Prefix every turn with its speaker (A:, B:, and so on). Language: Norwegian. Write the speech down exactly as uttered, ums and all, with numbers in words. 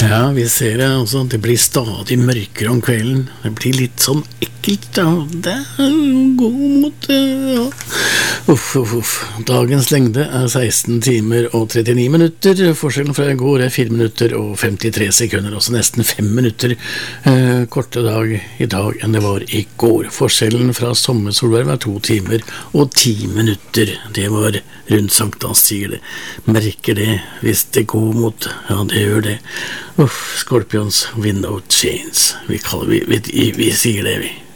A: Ja, vi ser det også. Det blir stadig mørkere om kvelden. Det blir litt sånn ekkelt, da. Det går mot, ja. Uff, uff, uff. Dagens lengde er seksten timer og trettini minutter. Forskjellen fra i går er fire minutter og femtitre sekunder. Også nesten fem minutter eh, korte dag i dag enn det var i går. Forskjellen fra sommersolverv er to timer og ti minutter. Det var rundt sankthanstiger det. Merker det hvis det går mot, ja, det gjør det. Uff, Scorpions, Wind of Chains. Vi, kaller, vi, vi, vi sier det, vi.